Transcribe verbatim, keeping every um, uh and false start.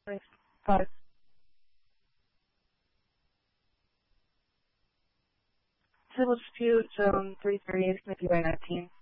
Thanks. Bye. Civil dispute, um, three thirty-eight, maybe by nineteen.